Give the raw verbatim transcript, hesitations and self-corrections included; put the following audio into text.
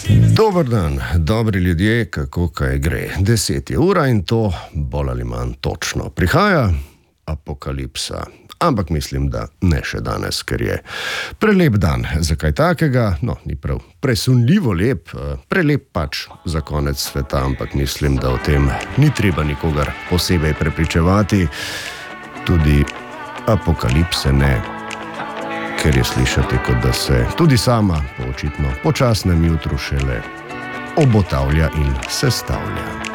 Dober dan, dobri ljudje, kako kaj gre. Deset je ura in to bolj ali manj točno. Prihaja apokalipsa, ampak mislim, da ne še danes, ker je prelep dan za kaj takega, no, ni prav presunljivo lep, prelep pač za konec sveta, ampak mislim, da o tem ni treba nikogar posebej prepričevati, tudi apokalipse ne, ker je slišati, kot da se tudi sama po očitno počasnem jutru šele obotavlja in sestavlja.